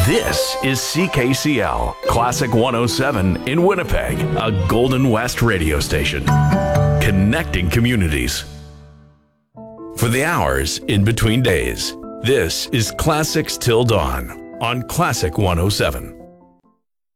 This is CKCL, Classic 107 in Winnipeg, a Golden West radio station. Connecting communities. For the hours in between days, this is Classics Till Dawn on Classic 107.